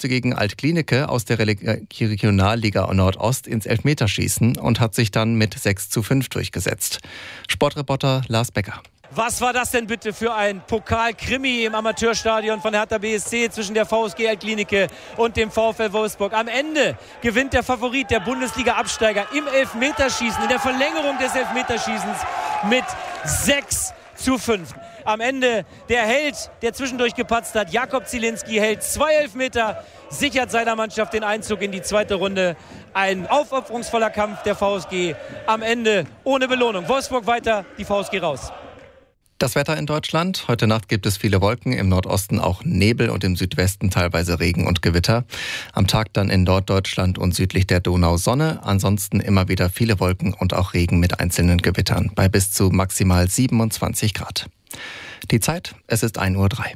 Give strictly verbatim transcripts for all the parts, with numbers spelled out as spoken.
durfte gegen Alt-Glienicke aus der Regionalliga Nordost ins Elfmeterschießen und hat sich dann mit sechs zu fünf durchgesetzt. Sportreporter Lars Becker. Was war das denn bitte für ein Pokal-Krimi im Amateurstadion von Hertha B S C zwischen der VfG Alt-Glienicke und dem VfL Wolfsburg? Am Ende gewinnt der Favorit, der Bundesliga-Absteiger, im Elfmeterschießen, in der Verlängerung des Elfmeterschießens mit sechs zu fünf. Am Ende der Held, der zwischendurch gepatzt hat, Jakob Zielinski, hält zwei Elfmeter, sichert seiner Mannschaft den Einzug in die zweite Runde. Ein aufopferungsvoller Kampf der VfG, am Ende ohne Belohnung. Wolfsburg weiter, die VfG raus. Das Wetter in Deutschland. Heute Nacht gibt es viele Wolken, im Nordosten auch Nebel und im Südwesten teilweise Regen und Gewitter. Am Tag dann in Norddeutschland und südlich der Donau Sonne. Ansonsten immer wieder viele Wolken und auch Regen mit einzelnen Gewittern bei bis zu maximal siebenundzwanzig Grad. Die Zeit, es ist ein Uhr drei.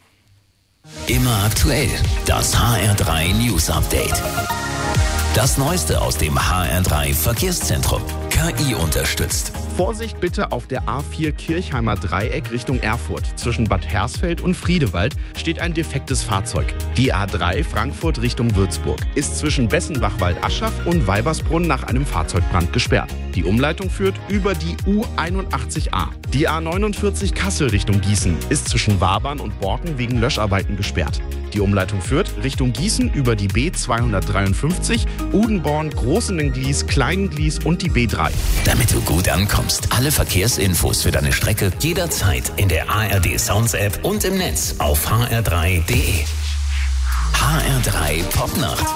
Immer aktuell, das H R drei News Update. Das Neueste aus dem H R drei Verkehrszentrum. K I unterstützt. Vorsicht bitte auf der A vier Kirchheimer Dreieck Richtung Erfurt. Zwischen Bad Hersfeld und Friedewald steht ein defektes Fahrzeug. Die A drei Frankfurt Richtung Würzburg ist zwischen Bessenbach-Waldaschach und Weibersbrunn nach einem Fahrzeugbrand gesperrt. Die Umleitung führt über die U einundachtzig A. Die A neunundvierzig Kassel Richtung Gießen ist zwischen Wabern und Borken wegen Löscharbeiten gesperrt. Die Umleitung führt Richtung Gießen über die B zweihundertdreiundfünfzig, Udenborn, Großenenglies, Kleinenglies und die B drei. Damit du gut ankommst, alle Verkehrsinfos für deine Strecke jederzeit in der A R D Sounds App und im Netz auf h r drei punkt d e. H R drei Popnacht.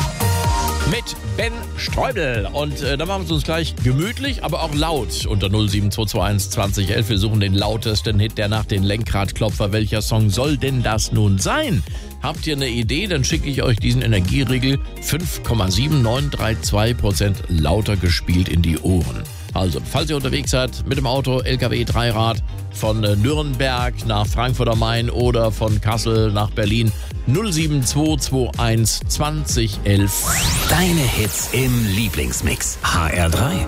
Mit Ben Streubel. Und äh, da machen wir es uns gleich gemütlich, aber auch laut unter null sieben zwei zwei eins zwanzig elf. Wir suchen den lautesten Hit der Nacht, den Lenkradklopfer. Welcher Song soll denn das nun sein? Habt ihr eine Idee? Dann schicke ich euch diesen Energieriegel fünf Komma sieben neun drei zwei Prozent lauter gespielt in die Ohren. Also, falls ihr unterwegs seid mit dem Auto, L K W, Dreirad, von Nürnberg nach Frankfurt am Main oder von Kassel nach Berlin, null sieben zwei zwei eins zwanzig elf. Deine Hits im Lieblingsmix. H R drei.